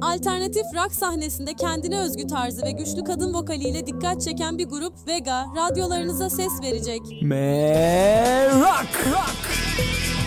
alternatif rock sahnesinde kendine özgü tarzı ve güçlü kadın vokaliyle dikkat çeken bir grup Vega radyolarınıza ses verecek. Rock.